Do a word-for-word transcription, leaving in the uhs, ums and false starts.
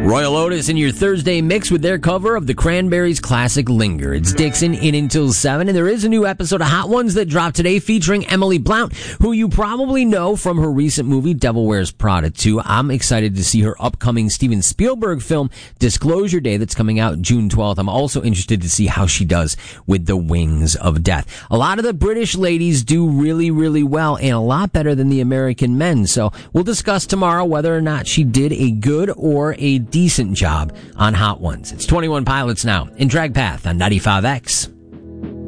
Royal Otis in your Thursday mix with their cover of the Cranberries' classic Linger. It's Dixon in until seven, and there is a new episode of Hot Ones that dropped today featuring Emily Blount, who you probably know from her recent movie Devil Wears Prada two. I'm excited to see her upcoming Steven Spielberg film Disclosure Day that's coming out June twelfth. I'm also interested to see how she does with The Wings of Death. A lot of the British ladies do really, really well, and a lot better than the American men. So we'll discuss tomorrow whether or not she did a good or a decent job on Hot Ones. It's twenty-one Pilots now in Drag Path on ninety-five X.